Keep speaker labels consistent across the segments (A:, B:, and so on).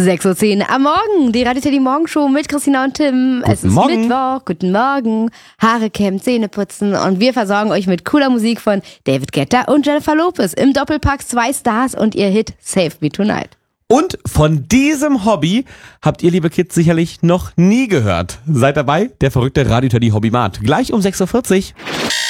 A: 6:10 Uhr am Morgen, die Radio Teddy Morgenshow mit Christina und Tim. Es ist Mittwoch, guten Morgen, Haare kämmen, Zähne putzen und wir versorgen euch mit cooler Musik von David Guetta und Jennifer Lopez. Im Doppelpack 2 Stars und ihr Hit Save Me Tonight.
B: Und von diesem Hobby habt ihr, liebe Kids, sicherlich noch nie gehört. Seid dabei, der verrückte Radio Teddy Hobbymat. Gleich um 6:40 Uhr.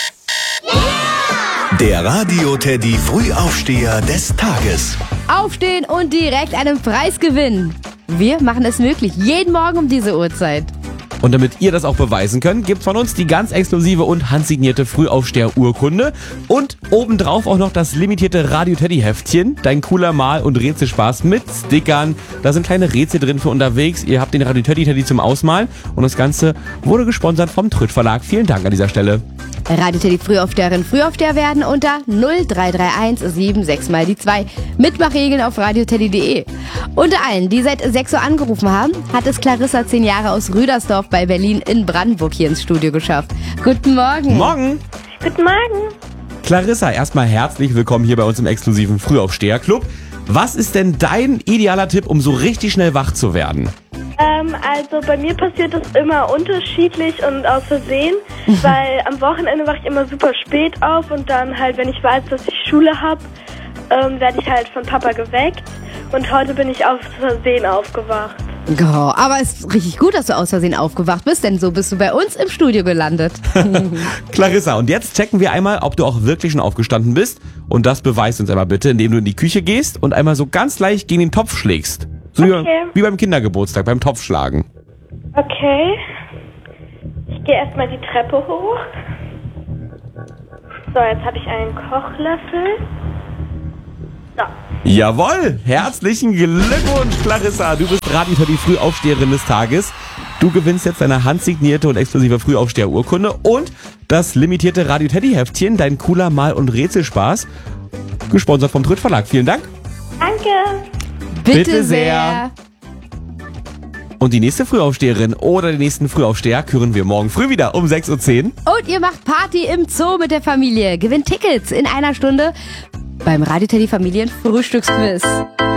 C: Der Radio Teddy Frühaufsteher des Tages.
A: Aufstehen und direkt einen Preis gewinnen. Wir machen es möglich, jeden Morgen um diese Uhrzeit.
B: Und damit ihr das auch beweisen könnt, gibt's von uns die ganz exklusive und handsignierte Frühaufsteher-Urkunde und obendrauf auch noch das limitierte Radio Teddy Heftchen, dein cooler Mal- und Rätselspaß mit Stickern. Da sind kleine Rätsel drin für unterwegs. Ihr habt den Radio Teddy zum Ausmalen und das Ganze wurde gesponsert vom Trütt Verlag. Vielen Dank an dieser Stelle.
A: Radio Teddy Frühaufsteher werden unter 0331 76 mal die 2. Mitmachregeln auf radioteddy.de. Unter allen, die seit 6 Uhr angerufen haben, hat es Clarissa 10 Jahre aus Rüdersdorf bei Berlin in Brandenburg hier ins Studio geschafft. Guten Morgen.
B: Morgen.
D: Guten Morgen.
B: Clarissa, erstmal herzlich willkommen hier bei uns im exklusiven Frühaufsteher-Club. Was ist denn dein idealer Tipp, um so richtig schnell wach zu werden?
D: Also bei mir passiert das immer unterschiedlich und aus Versehen, weil am Wochenende wache ich immer super spät auf und dann halt, wenn ich weiß, dass ich Schule habe, werde ich halt von Papa geweckt und heute bin ich aus Versehen aufgewacht.
A: Oh, aber es ist richtig gut, dass du aus Versehen aufgewacht bist, denn so bist du bei uns im Studio gelandet.
B: Clarissa, und jetzt checken wir einmal, ob du auch wirklich schon aufgestanden bist. Und das beweist uns einmal bitte, indem du in die Küche gehst und einmal so ganz leicht gegen den Topf schlägst. So
D: Okay.
B: wie beim Kindergeburtstag, beim Topfschlagen.
D: Okay. Ich gehe erstmal die Treppe hoch. So, jetzt habe ich einen Kochlöffel. So.
B: Jawohl, herzlichen Glückwunsch, Clarissa. Du bist Radio Teddy Frühaufsteherin des Tages. Du gewinnst jetzt deine handsignierte und exklusive Frühaufsteher-Urkunde und das limitierte Radio Teddy Heftchen, dein cooler Mal- und Rätselspaß, gesponsert vom Trütt Verlag. Vielen Dank.
D: Danke.
A: Bitte sehr.
B: Und die nächste Frühaufsteherin oder den nächsten Frühaufsteher küren wir morgen früh wieder um 6:10 Uhr.
A: Und ihr macht Party im Zoo mit der Familie. Gewinnt Tickets in einer Stunde beim Radio Teddy Familien Frühstücksquiz.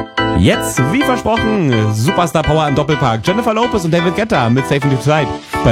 B: Jetzt, wie versprochen, Superstar Power im Doppelpark. Jennifer Lopez und David Guetta mit Save Me Tonight.